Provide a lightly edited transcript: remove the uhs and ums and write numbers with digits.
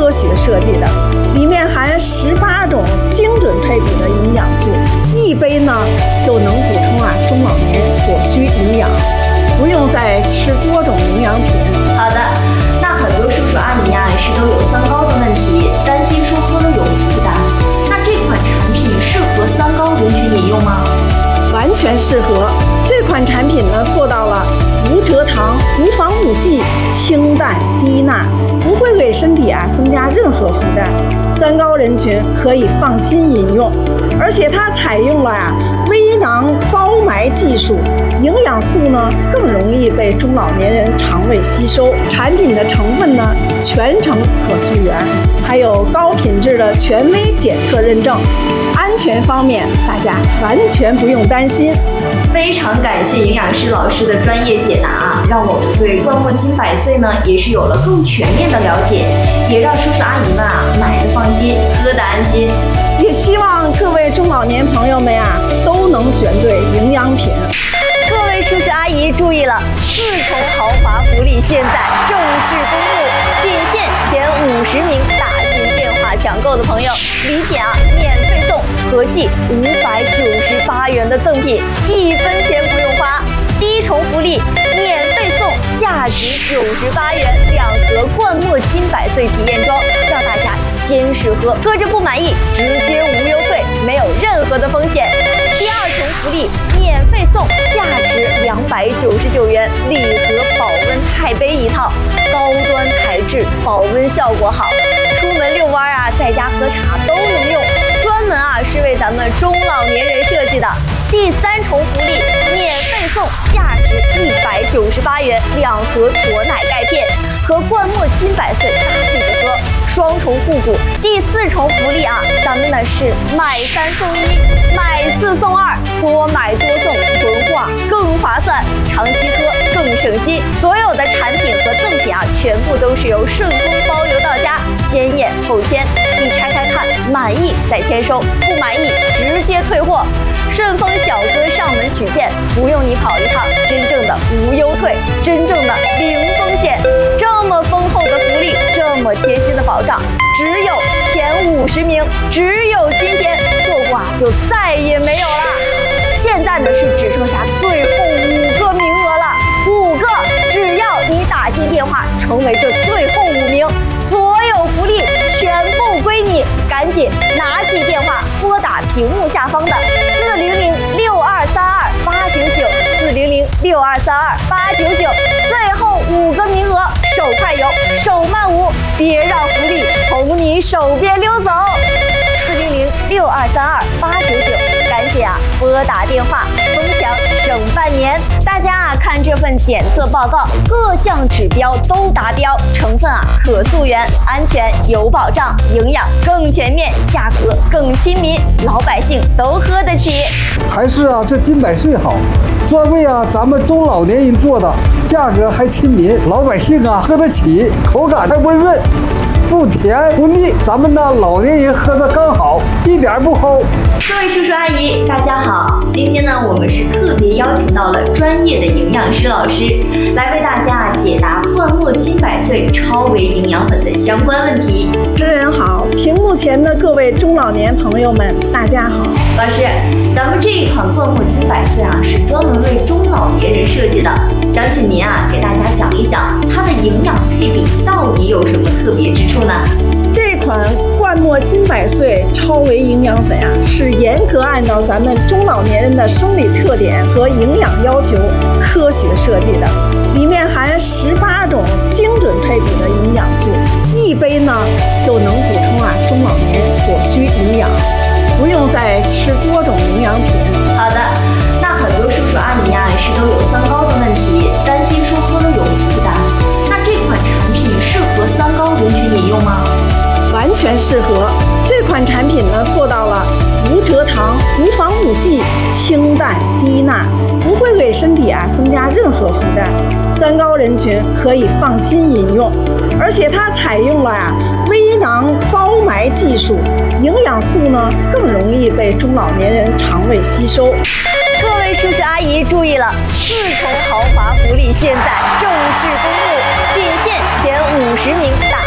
科学设计的，里面含18种精准配比的营养素，1杯呢就能补充中老年所需营养，不用再吃多种营养品。 好的，那很多叔叔阿姨是都有三高的问题，担心说喝了有负担，那这款产品适合三高人群饮用吗？ 完全适合。这款产品呢做到了无蔗糖、无防腐剂、清淡低钠，不会给身体增加任何负担。三高人群可以放心饮用，而且它采用了微囊包埋技术，营养素呢更容易被中老年人肠胃吸收。产品的成分呢全程可溯源，还有高品质的权威检测认证，安全方面大家完全不用担心。 非常感谢营养师老师的专业解答，让我们对冠末金百岁呢也是有了更全面的了解，也让叔叔阿姨们买的放心，喝的安心。 也希望各位中老年朋友们都能选对营养品。 各位叔叔阿姨注意了，4重豪华福利现在正式公布，仅限前50名打进电话抢购的朋友，礼品免费送合计598元的赠品，1分钱不用花。第一重福利，免费送价值98元2盒冠末金百岁体验装，让大家先试喝，喝着不满意直接无忧退，没有任何的风险。第二重福利，免费送价值299元礼盒保温钛杯1套，高端材质，保温效果好，出门遛弯在家喝茶都能用，专门是为咱们中老年人设计的。第3重福利，免费送价值198元2盒驼奶钙片，和冠末金百岁搭配着喝，双重复古。第4重福利咱们呢是买3送1，买4送2，多买多送，囤货更划算，长期喝更省心。所有的产品和赠品全部都是由顺丰包邮到家，先验后签，你拆开看，满意再签收，不满意直接退货。顺丰小哥上门取件，不用你跑一趟，真正的无忧退，真正的零风险。这么丰厚的福利，这么贴心的保障，只有前50名，只有今天，错过就再也没有了。现在呢是只剩下最后5个名额了，5个，只要你打进电话，成为这最后5名，所有福利全部归你，赶紧拿起电话拨打屏幕下方的400-6232-899，400-6232-899，最后5个名额，手快有，手慢无，别让福利从你手边溜走。400-6232-899，赶紧拨打电话，分享省半年。大家看这份检测报告，各项指标都达标，成分可溯源，安全有保障，营养更全面，价格更亲民，老百姓都喝得起。 还是这金百岁好，专为咱们中老年人做的，价格还亲民，老百姓喝得起，口感还温润，不甜不腻，咱们老年人喝的刚好，一点不齁。 各位叔叔阿姨，大家好！今天呢，我们是特别邀请到了专业的营养师老师，来为大家解答冠末金百岁超维营养粉的相关问题。 主持人好，屏幕前的各位中老年朋友们，大家好。 老师，咱们这一款冠末金百岁是专门为中老年人设计的，想请您给大家讲一讲它的营养配比到底有什么特别之处呢？ 这款冠末金百岁超维营养粉是严格按照咱们中老年人的生理特点和营养要求科学设计的，里面含18种精准配比的营养素，1杯呢就能补充中老年所需营养，不用再吃多种营养品。 好的，那很多叔叔阿姨是都有三高的问题，担心说喝了有负担，那这款产品适合三高人群饮用吗？ 完全适合。这款产品呢做到了无蔗糖、无防腐剂、清淡低钠，不会给身体增加任何负担。三高人群可以放心饮用，而且它采用了微囊包埋技术，营养素呢更容易被中老年人肠胃吸收。 各位叔叔阿姨注意了，4重豪华福利现在正式公布，仅限前50名打